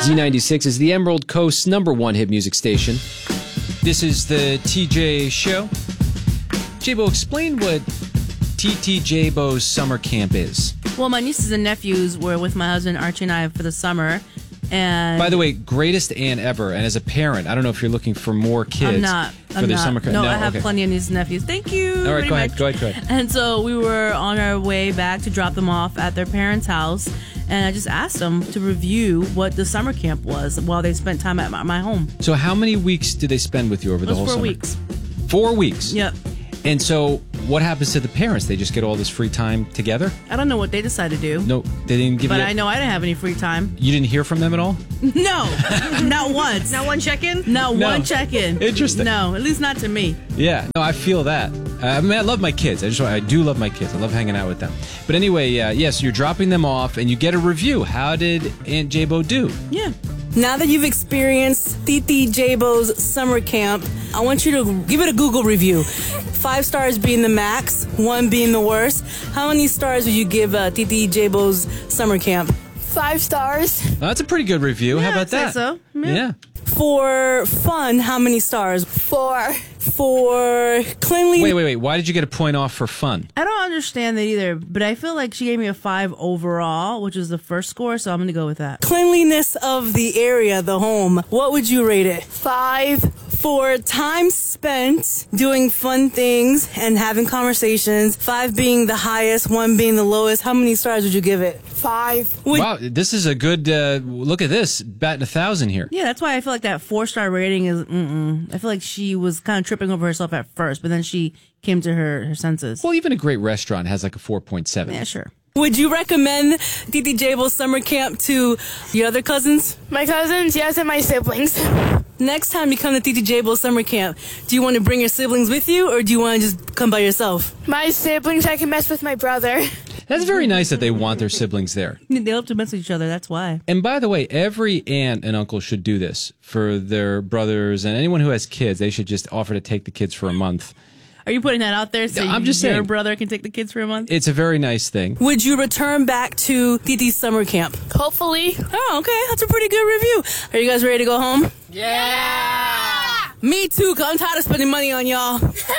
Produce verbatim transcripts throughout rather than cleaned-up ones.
Z ninety-six is the Emerald Coast's number one hit music station. This is the T J Show. J-Bo, explain what T T J-Bo's summer camp is. Well, my nieces and nephews were with my husband Archie and I for the summer. And by the way, greatest aunt ever. And as a parent, I don't know if you're looking for more kids. I'm not. For I'm their not. summer camp. No, No, I have okay. plenty of nieces and nephews. Thank you. All right, very go ahead, much. go ahead, go ahead. And so we were on our way back to drop them off at their parents' house. And I just asked them to review what the summer camp was while they spent time at my, my home. So how many weeks did they spend with you over It the was whole four summer? weeks. Four weeks? Yep. And so what happens to the parents? They just get all this free time together? I don't know what they decided to do. No, they didn't give But you... I know I didn't have any free time. You didn't hear from them at all? No, not once. Not one check-in? Not No. one check-in. Interesting. No, at least not to me. Yeah, no, I feel that. Uh, I mean, I love my kids. I just, I do love my kids. I love hanging out with them. But anyway, uh, yes, yeah, so you're dropping them off, and you get a review. How did Aunt J-Bo do? Yeah. Now that you've experienced T T J-Bo's summer camp, I want you to give it a Google review. Five stars being the max, one being the worst. How many stars would you give uh, T T J-Bo's summer camp? Five stars. Well, that's a pretty good review. Yeah, How about I'd say that? so. Yeah. yeah. For fun, how many stars? Four. For cleanliness. Wait, wait, wait. Why did you get a point off for fun? I don't understand that either, but I feel like she gave me a five overall, which is the first score, so I'm going to go with that. Cleanliness of the area, the home. What would you rate it? Five. For time spent doing fun things and having conversations, five being the highest, one being the lowest, how many stars would you give it? Five. Would- Wow, this is a good, uh, look at this, batting a thousand here. Yeah, that's why I feel like that four-star rating is, mm-mm. I feel like she was kind of tripping over herself at first, but then she came to her, her senses. Well, even a great restaurant has like a four point seven. Yeah, sure. Would you recommend T T J-Bo's summer camp to your other cousins? My cousins, yes, and my siblings. Next time you come to T T J-Bo's summer camp, do you want to bring your siblings with you, or do you want to just come by yourself? My siblings, I can mess with my brother. That's very nice that they want their siblings there. They love to mess with each other, that's why. And by the way, every aunt and uncle should do this for their brothers and anyone who has kids. They should just offer to take the kids for a month. Are you putting that out there so I'm just your saying. brother can take the kids for a month? It's a very nice thing. Would you return back to T T's summer camp? Hopefully. Oh, okay. That's a pretty good review. Are you guys ready to go home? Yeah! Me too, because I'm tired of spending money on y'all.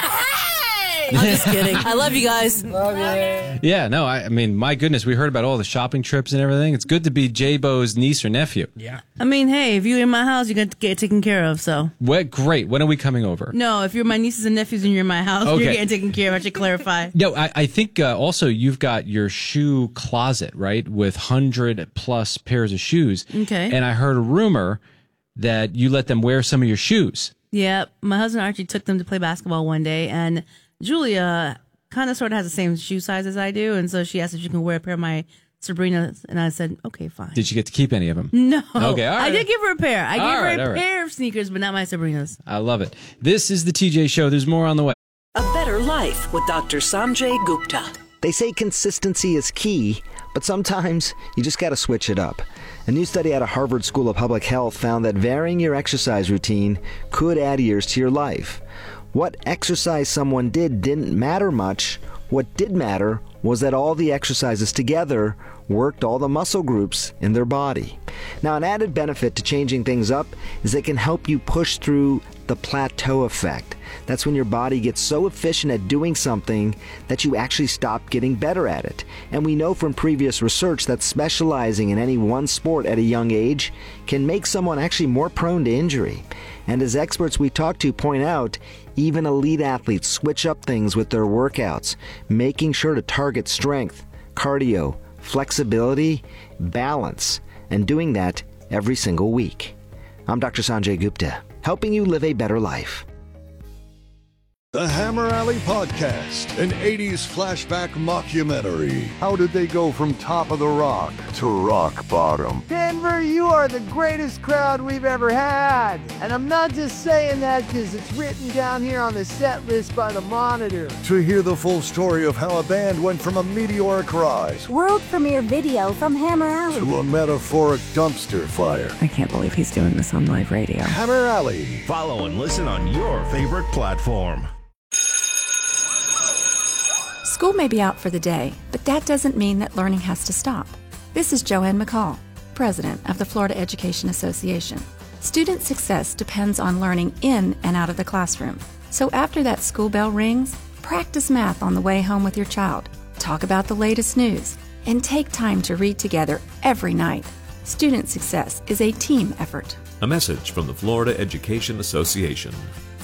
I'm just kidding. I love you guys. Love you. Yeah, no, I, I mean, my goodness, we heard about all the shopping trips and everything. It's good to be J-Bo's niece or nephew. Yeah. I mean, hey, if you're in my house, you're going to get taken care of, so. What? Great. When are we coming over? No, if you're my nieces and nephews and you're in my house, Okay. you're getting taken care of. I should clarify. No, I, I think uh, also you've got your shoe closet, right, with one hundred plus pairs of shoes. Okay. And I heard a rumor that you let them wear some of your shoes. Yeah, my husband Archie took them to play basketball one day, and Julia kind of sort of has the same shoe size as I do, and so she asked if she can wear a pair of my Sabrina's, and I said, okay, fine. Did you get to keep any of them? No. Okay, all right. I did give her a pair. I All gave right, her all a right. pair of sneakers, but not my Sabrina's. I love it. This is the T J Show. There's more on the way. A Better Life with Doctor Sanjay Gupta. They say consistency is key, but sometimes you just gotta switch it up. A new study out of Harvard School of Public Health found that varying your exercise routine could add years to your life. What exercise someone did didn't matter much. What did matter was that all the exercises together worked all the muscle groups in their body. Now, an added benefit to changing things up is they can help you push through the plateau effect. That's when your body gets so efficient at doing something that you actually stop getting better at it. And we know from previous research that specializing in any one sport at a young age can make someone actually more prone to injury. And as experts we talk to point out, even elite athletes switch up things with their workouts, making sure to target strength, cardio, flexibility, balance, and doing that every single week. I'm Doctor Sanjay Gupta, helping you live a better life. The Hammer Alley Podcast, an eighties flashback mockumentary. How did they go from top of the rock to rock bottom? Denver, you are the greatest crowd we've ever had. And I'm not just saying that because it's written down here on the set list by the Monitor. To hear the full story of how a band went from a meteoric rise World premiere video from Hammer Alley to a metaphoric dumpster fire. I can't believe he's doing this on live radio. Hammer Alley. Follow and listen on your favorite platform. School may be out for the day, but that doesn't mean that learning has to stop. This is Joanne McCall. president of the Florida Education Association. Student success depends on learning in and out of the classroom. So after that school bell rings, practice math on the way home with your child, talk about the latest news, and take time to read together every night. Student success is a team effort. A message from the Florida Education Association.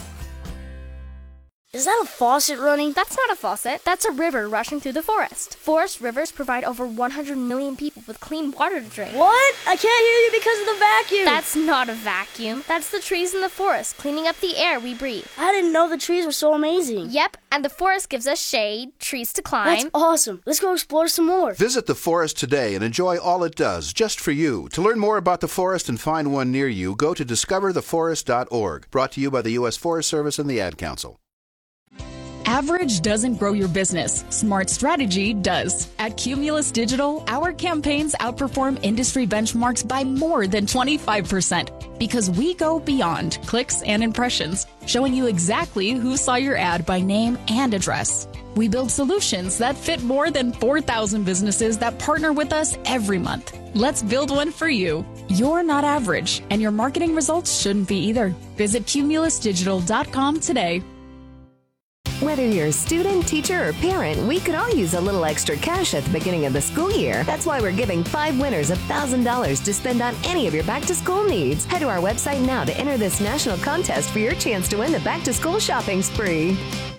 Is that a faucet running? That's not a faucet. That's a river rushing through the forest. Forest rivers provide over one hundred million people with clean water to drink. What? I can't hear you because of the vacuum. That's not a vacuum. That's the trees in the forest cleaning up the air we breathe. I didn't know the trees were so amazing. Yep, and the forest gives us shade, trees to climb. That's awesome. Let's go explore some more. Visit the forest today and enjoy all it does, just for you. To learn more about the forest and find one near you, go to discover the forest dot org. Brought to you by the U S Forest Service and the Ad Council. Average doesn't grow your business. Smart strategy does. At Cumulus Digital, our campaigns outperform industry benchmarks by more than twenty-five percent because we go beyond clicks and impressions, showing you exactly who saw your ad by name and address. We build solutions that fit more than four thousand businesses that partner with us every month. Let's build one for you. You're not average, and your marketing results shouldn't be either. Visit cumulus digital dot com today. Whether you're a student, teacher, or parent, we could all use a little extra cash at the beginning of the school year. That's why we're giving five winners one thousand dollars to spend on any of your back-to-school needs. Head to our website now to enter this national contest for your chance to win the back-to-school shopping spree.